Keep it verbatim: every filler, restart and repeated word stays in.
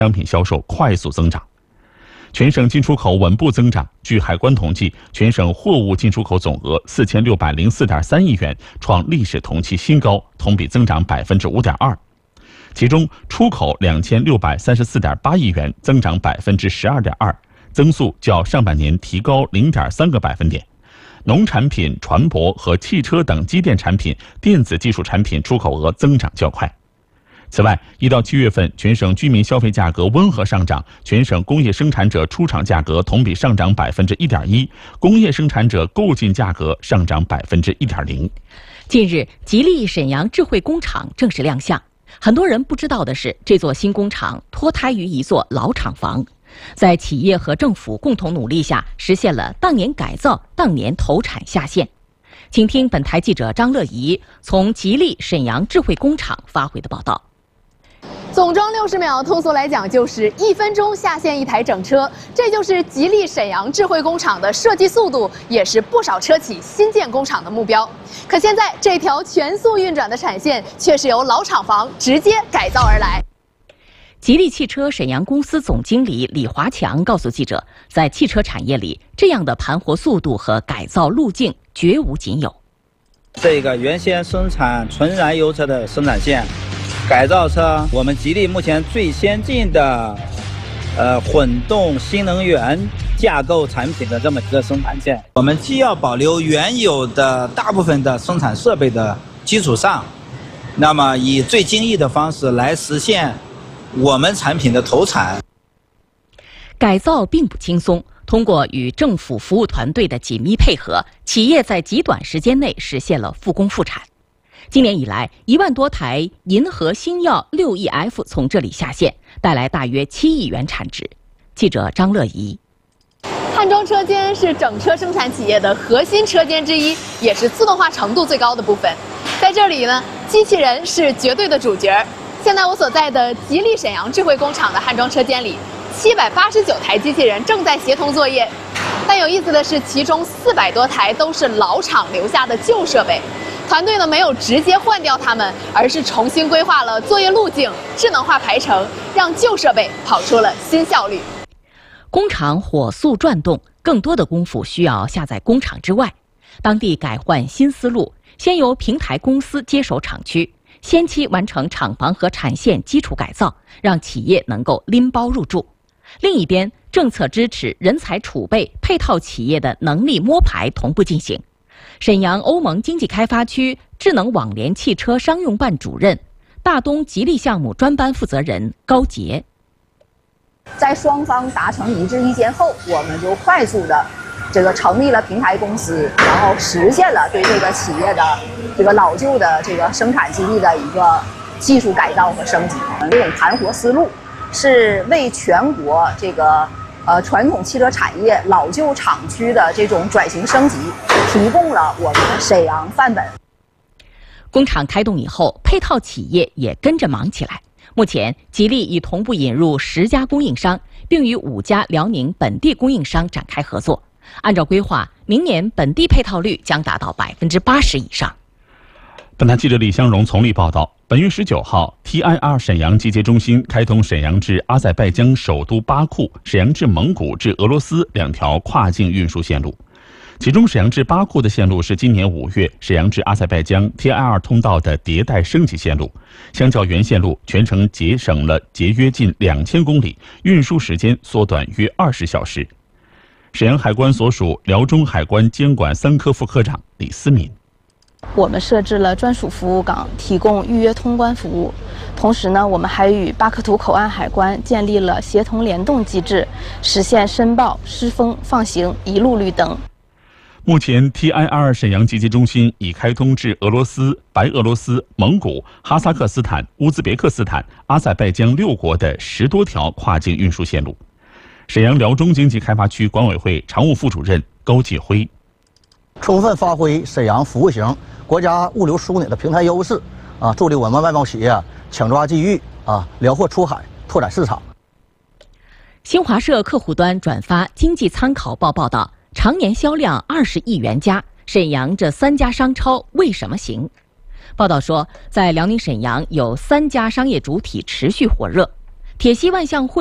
商品销售快速增长。全省进出口稳步增长。据海关统计，全省货物进出口总额四千六百零四点三亿元，创历史同期新高，同比增长百分之五点二。其中，出口两千六百三十四点八亿元，增长百分之十二点二，增速较上半年提高零点三个百分点。农产品、船舶和汽车等机电产品、电子技术产品出口额增长较快。此外，一到七月份，全省居民消费价格温和上涨，全省工业生产者出厂价格同比上涨百分之一点一，工业生产者购进价格上涨百分之一点零。 近日，吉利沈阳智慧工厂正式亮相。很多人不知道的是，这座新工厂脱胎于一座老厂房，在企业和政府共同努力下，实现了当年改造、当年投产下线。请听本台记者张乐怡从吉利沈阳智慧工厂发回的报道。 总装六十秒，通俗来讲就是一分钟下线一台整车，这就是吉利沈阳智慧工厂的设计速度，也是不少车企新建工厂的目标。可现在这条全速运转的产线却是由老厂房直接改造而来。 吉利汽车沈阳公司总经理李华强告诉记者，在汽车产业里，这样的盘活速度和改造路径绝无仅有。 这个原先生产纯燃油车的生产线，改造车，我们吉利目前最先进的，呃，混动新能源架构产品的这么一个生产线。我们既要保留原有的大部分的生产设备的基础上，那么以最精益的方式来实现我们产品的投产。 改造并不轻松，通过与政府服务团队的紧密配合，企业在极短时间内实现了复工复产。今年以来，一万多台银河星耀六 E F 从这里下线，带来大约七亿元产值。记者张乐怡。 汉装车间是整车生产企业的核心车间之一，也是自动化程度最高的部分。在这里呢，机器人是绝对的主角。现在我所在的吉利沈阳智慧工厂的汉装车间里，七百八十九台机器人正在协同作业。但有意思的是，其中四百多台都是老厂留下的旧设备。团队呢没有直接换掉它们，而是重新规划了作业路径，智能化排程，让旧设备跑出了新效率。 工厂火速转动，更多的功夫需要下在工厂之外。当地改换新思路，先由平台公司接手厂区，先期完成厂房和产线基础改造，让企业能够拎包入驻。另一边，政策支持、人才储备、配套企业的能力摸排同步进行。沈阳欧盟经济开发区智能网联汽车商用办主任、大东吉利项目专班负责人高杰， 在双方达成一致意见后，我们就快速的这个成立了平台公司，然后实现了对这个企业的这个老旧的这个生产基地的一个技术改造和升级。这种盘活思路是为全国这个呃传统汽车产业老旧厂区的这种转型升级提供了我们沈阳范本。 工厂开动以后，配套企业也跟着忙起来。目前，吉利已同步引入十家供应商，并与五家辽宁本地供应商展开合作。按照规划，明年本地配套率将达到百分之八十以上。 本台记者李香荣从丽报道。本月十九号 ，T I R 沈阳集结中心开通沈阳至阿塞拜疆首都巴库、沈阳至蒙古至俄罗斯两条跨境运输线路。其中，沈阳至巴库的线路是今年五月沈阳至阿塞拜疆 T I R 通道的迭代升级线路，相较原线路，全程节省了节约近两千公里，运输时间缩短约二十小时。沈阳海关所属辽中海关监管三科副科长李思敏。 我们设置了专属服务岗，提供预约通关服务。同时呢，我们还与巴克图口岸海关建立了协同联动机制，实现申报、失风、放行一路绿灯。 目前 T I R 沈阳集结中心已开通至俄罗斯、白俄罗斯、蒙古、哈萨克斯坦、乌兹别克斯坦、阿塞拜疆六国的十多条跨境运输线路。沈阳辽中经济开发区管委会常务副主任高继辉。 充分发挥沈阳服务型国家物流枢纽的平台优势，啊，助力我们外贸企业抢抓机遇，啊，辽阔出海，拓展市场。 新华社客户端转发《经济参考报》报道，常年销量二十亿元加，沈阳这三家商超为什么行？报道说，在辽宁沈阳有三家商业主体持续火热。 铁西万象汇